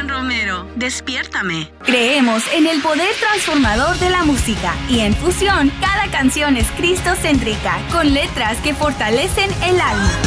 Romero, despiértame. Creemos en el poder transformador de la música y en Fusión cada canción es cristocéntrica, con letras que fortalecen el alma.